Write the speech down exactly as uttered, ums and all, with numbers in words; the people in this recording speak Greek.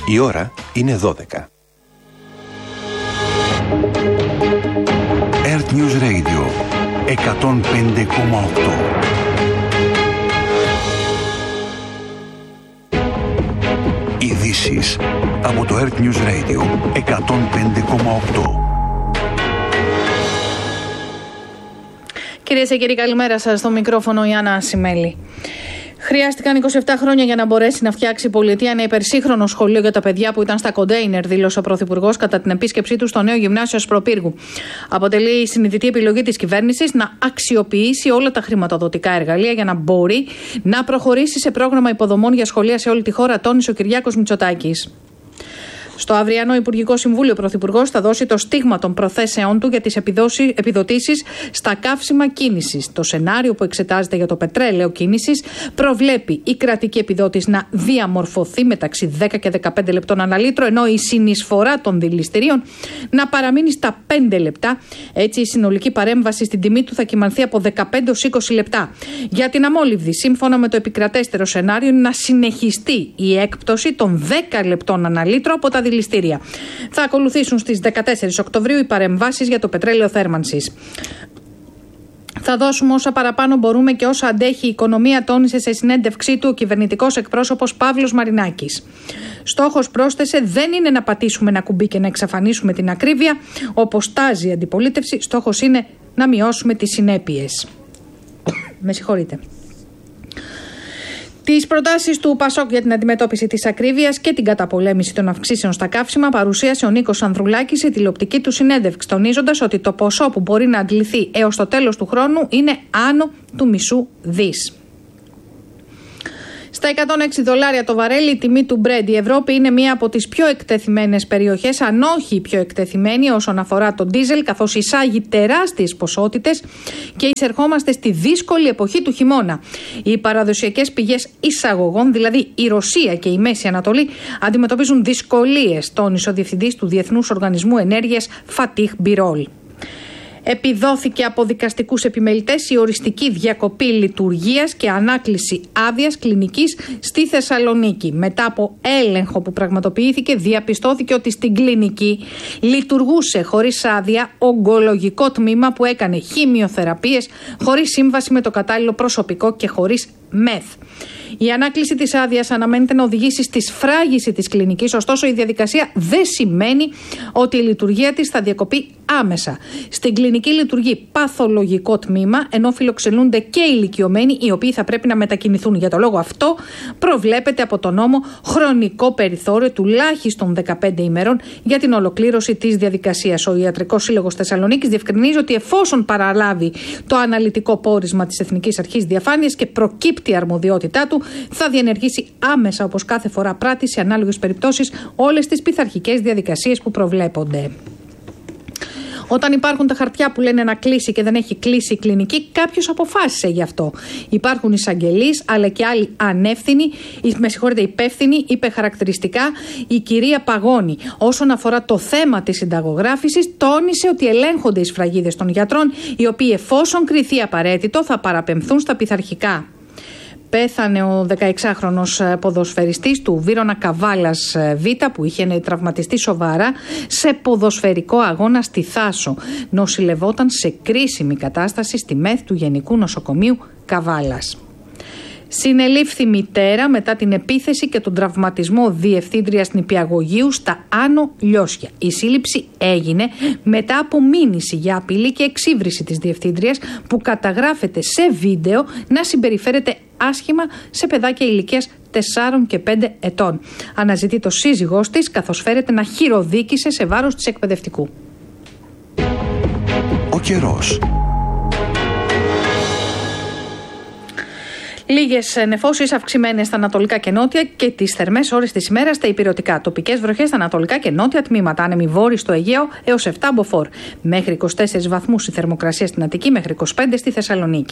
Η ώρα είναι δώδεκα. Earth News Radio εκατόν πέντε κόμμα οκτώ. Ειδήσεις από το Earth News Radio εκατόν πέντε κόμμα οκτώ. Κυρίες και κύριοι, καλημέρα σας. Στο μικρόφωνο η Άννα Ασημέλη. Χρειάστηκαν είκοσι επτά χρόνια για να μπορέσει να φτιάξει η πολιτεία ένα υπερσύγχρονο σχολείο για τα παιδιά που ήταν στα κοντέινερ, δήλωσε ο Πρωθυπουργός κατά την επίσκεψή του στο νέο γυμνάσιο Ασπροπύργου. Αποτελεί συνειδητή επιλογή της κυβέρνησης να αξιοποιήσει όλα τα χρηματοδοτικά εργαλεία για να μπορεί να προχωρήσει σε πρόγραμμα υποδομών για σχολεία σε όλη τη χώρα, τόνισε ο Κυριάκος Μητσοτάκης. Στο αυριανό Υπουργικό Συμβούλιο, ο Πρωθυπουργός θα δώσει το στίγμα των προθέσεών του για τις επιδοτήσεις στα καύσιμα κίνησης. Το σενάριο που εξετάζεται για το πετρέλαιο κίνησης προβλέπει η κρατική επιδότηση να διαμορφωθεί μεταξύ δέκα και δεκαπέντε λεπτών ανά λίτρο, ενώ η συνεισφορά των δηληστηρίων να παραμείνει στα πέντε λεπτά. Έτσι, η συνολική παρέμβαση στην τιμή του θα κυμανθεί από δεκαπέντε έως είκοσι λεπτά. Για την αμόλυβδη, σύμφωνα με το επικρατέστερο σενάριο, είναι να συνεχιστεί η έκπτωση των δέκα λεπτών ανά λίτρο από τα δηληστήρια. Θα ακολουθήσουν στις δεκατέσσερις Οκτωβρίου οι παρεμβάσεις για το πετρέλαιο θέρμανσης. Θα δώσουμε όσα παραπάνω μπορούμε και όσα αντέχει η οικονομία, τόνισε σε συνέντευξή του ο κυβερνητικός εκπρόσωπος Παύλος Μαρινάκης. Στόχος, πρόσθεσε, δεν είναι να πατήσουμε ένα κουμπί και να εξαφανίσουμε την ακρίβεια, όπως τάζει η αντιπολίτευση. Στόχος είναι να μειώσουμε τις συνέπειες. Με συγχωρείτε. Τις προτάσεις του Πασόκ για την αντιμετώπιση της ακρίβειας και την καταπολέμηση των αυξήσεων στα καύσιμα παρουσίασε ο Νίκος Ανδρουλάκης σε τηλεοπτική του συνέντευξη, τονίζοντας ότι το ποσό που μπορεί να αντληθεί έως το τέλος του χρόνου είναι άνω του μισού δις. Στα εκατόν έξι δολάρια το βαρέλι, η τιμή του Brent. Η Ευρώπη είναι μία από τις πιο εκτεθειμένες περιοχές, αν όχι η πιο εκτεθειμένη όσον αφορά το ντίζελ, καθώς εισάγει τεράστιες ποσότητες και εισερχόμαστε στη δύσκολη εποχή του χειμώνα. Οι παραδοσιακές πηγές εισαγωγών, δηλαδή η Ρωσία και η Μέση Ανατολή, αντιμετωπίζουν δυσκολίες, τόνισε ο διευθυντής του Διεθνούς Οργανισμού Ενέργειας Φατίχ Μπιρόλ. Επιδόθηκε από δικαστικούς επιμελητές η οριστική διακοπή λειτουργίας και ανάκληση άδειας κλινικής στη Θεσσαλονίκη. Μετά από έλεγχο που πραγματοποιήθηκε, διαπιστώθηκε ότι στην κλινική λειτουργούσε χωρίς άδεια ογκολογικό τμήμα που έκανε χημειοθεραπείες χωρίς σύμβαση με το κατάλληλο προσωπικό και χωρίς μεθ. Η ανάκληση της άδειας αναμένεται να οδηγήσει στη σφράγιση της κλινικής, ωστόσο η διαδικασία δεν σημαίνει ότι η λειτουργία της θα διακοπεί άμεσα. Στην κλινική λειτουργεί παθολογικό τμήμα, ενώ φιλοξενούνται και ηλικιωμένοι, οι οποίοι θα πρέπει να μετακινηθούν. Για το λόγο αυτό, προβλέπεται από τον νόμο χρονικό περιθώριο τουλάχιστον δεκαπέντε ημερών για την ολοκλήρωση της διαδικασίας. Ο Ιατρικός Σύλλογος Θεσσαλονίκης διευκρινίζει ότι εφόσον παραλάβει το αναλυτικό πόρισμα της Εθνικής Αρχής Διαφάνειας και προκύπτει η αρμοδιότητά του, θα διενεργήσει άμεσα, όπως κάθε φορά πράττει σε ανάλογες περιπτώσεις, όλες τις πειθαρχικές διαδικασίες που προβλέπονται. Όταν υπάρχουν τα χαρτιά που λένε να κλείσει και δεν έχει κλείσει η κλινική, κάποιος αποφάσισε γι' αυτό. Υπάρχουν εισαγγελείς, αλλά και άλλοι ανεύθυνοι, με συγχωρείτε, υπεύθυνοι, είπε χαρακτηριστικά η κυρία Παγώνη. Όσον αφορά το θέμα της συνταγογράφησης, τόνισε ότι ελέγχονται οι σφραγίδες των γιατρών, οι οποίοι, εφόσον κριθεί απαραίτητο, θα παραπεμφθούν στα πειθαρχικά. Πέθανε ο δεκαεξάχρονος ποδοσφαιριστής του Βύρωνα Καβάλας Β, που είχε τραυματιστεί σοβαρά σε ποδοσφαιρικό αγώνα στη Θάσο. Νοσηλευόταν σε κρίσιμη κατάσταση στη ΜΕΘ του Γενικού Νοσοκομείου Καβάλας. Συνελήφθη μητέρα μετά την επίθεση και τον τραυματισμό διευθύντριας νηπιαγωγείου στα Άνω Λιώσια. Η σύλληψη έγινε μετά από μήνυση για απειλή και εξύβριση της διευθύντριας, που καταγράφεται σε βίντεο να συμπεριφέρεται άσχημα σε παιδάκια ηλικίας τεσσάρων και πέντε ετών. Αναζητεί το σύζυγός της, καθώς φέρεται να χειροδίκησε σε βάρος της εκπαιδευτικού. Ο καιρός. Λίγες νεφώσεις αυξημένες στα ανατολικά και νότια και τις θερμές ώρες της ημέρας στα ηπειρωτικά. Τοπικές βροχές στα ανατολικά και νότια τμήματα. Άνεμοι βόρειοι στο Αιγαίο έως επτά μποφόρ. Μέχρι είκοσι τέσσερις βαθμούς η θερμοκρασία στην Αττική, μέχρι είκοσι πέντε στη Θεσσαλονίκη.